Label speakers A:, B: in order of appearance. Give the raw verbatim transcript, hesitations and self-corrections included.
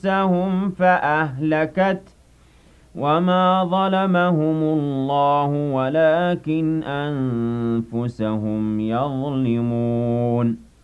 A: نَفْسَهُمْ فَأَهْلَكَتْهُ وَمَا ظَلَمَهُمُ اللَّهُ وَلَٰكِنْ أَنفُسَهُمْ يَظْلِمُونَ